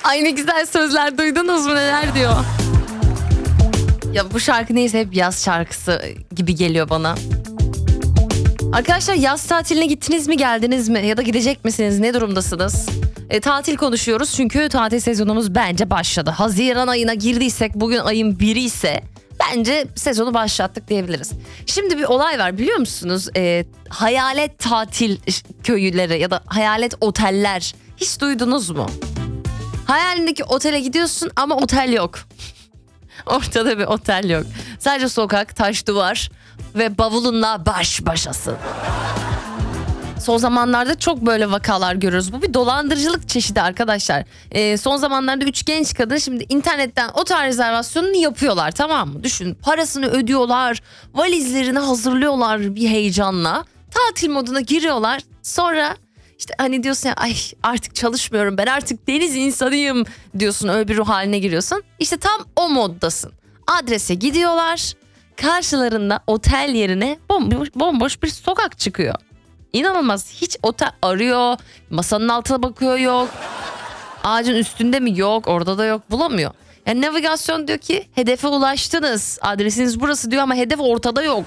Ay ne güzel sözler, duydunuz mu neler diyor. Ya bu şarkı neyse hep yaz şarkısı gibi geliyor bana. Arkadaşlar yaz tatiline gittiniz mi, geldiniz mi ya da gidecek misiniz, ne durumdasınız? Tatil konuşuyoruz çünkü tatil sezonumuz bence başladı. Haziran ayına girdiysek, bugün ayın 1'i ise bence sezonu başlattık diyebiliriz. Şimdi bir olay var biliyor musunuz? Hayalet tatil köyleri ya da hayalet oteller hiç duydunuz mu? Hayalindeki otele gidiyorsun ama otel yok. Ortada bir otel yok. Sadece sokak, taş duvar ve bavulunla baş başasın. Son zamanlarda çok böyle vakalar görüyoruz. Bu bir dolandırıcılık çeşidi arkadaşlar. Son zamanlarda 3 genç kadın şimdi internetten otel rezervasyonunu yapıyorlar, tamam mı? Düşün, parasını ödüyorlar, valizlerini hazırlıyorlar bir heyecanla. Tatil moduna giriyorlar. Sonra işte hani diyorsun ya, ay artık çalışmıyorum, ben artık deniz insanıyım diyorsun, öyle bir ruh haline giriyorsun. İşte tam o moddasın. Adrese gidiyorlar. Karşılarında otel yerine bomboş bir sokak çıkıyor. İnanılmaz, hiç otel arıyor, masanın altına bakıyor, yok. Ağacın üstünde mi, yok, orada da yok, bulamıyor. Yani navigasyon diyor ki hedefe ulaştınız, adresiniz burası diyor ama hedef ortada yok.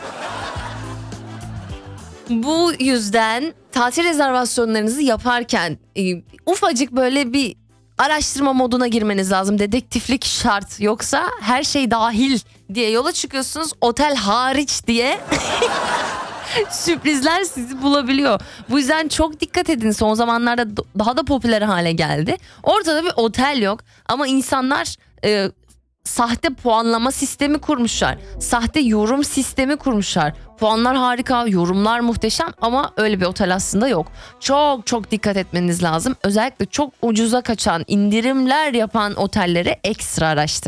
Bu yüzden tatil rezervasyonlarınızı yaparken ufacık böyle bir araştırma moduna girmeniz lazım. Dedektiflik şart, yoksa her şey dahil diye yola çıkıyorsunuz, otel hariç diye sürprizler sizi bulabiliyor. Bu yüzden çok dikkat edin, son zamanlarda daha da popüler hale geldi. Ortada bir otel yok ama insanlar sahte puanlama sistemi kurmuşlar. Sahte yorum sistemi kurmuşlar. Puanlar harika, yorumlar muhteşem ama öyle bir otel aslında yok. Çok çok dikkat etmeniz lazım. Özellikle çok ucuza kaçan, indirimler yapan otellere ekstra araştırın.